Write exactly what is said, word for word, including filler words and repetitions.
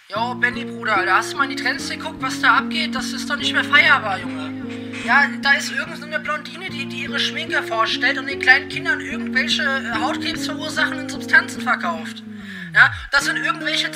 Jo, Benny, Bruder, da hast du mal in die Trends geguckt, was da abgeht? Das ist doch nicht mehr feierbar, Junge. Ja, da ist irgendeine Blondine, die, die ihre Schminke vorstellt und den kleinen Kindern irgendwelche äh, Hautkrebs verursachenden Substanzen verkauft. Ja, das sind irgendwelche